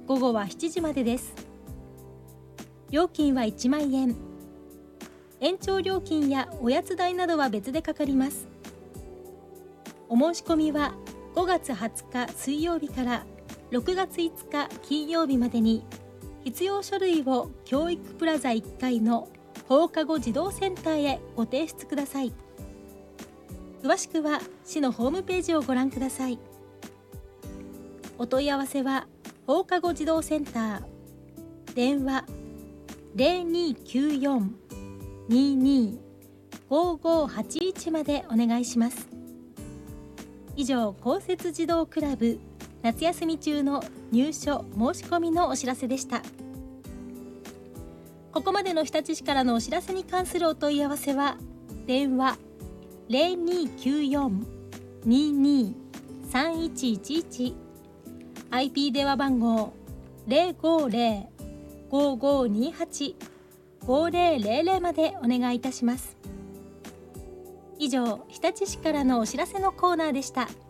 午後は7時までです。料金は1万円。延長料金やおやつ代などは別でかかります。お申し込みは5月20日水曜日から6月5日金曜日までに、必要書類を教育プラザ1階の放課後児童センターへご提出ください。詳しくは市のホームページをご覧ください。お問い合わせは放課後児童センター、電話 0294-22-5581 までお願いします。以上、公設児童クラブ夏休み中の入所申し込みのお知らせでした。ここまでの日立市からのお知らせに関するお問い合わせは電話 0294-22-3111、 IP 電話番号 050-5528-5000 までお願いいたします。以上、日立市からのお知らせのコーナーでした。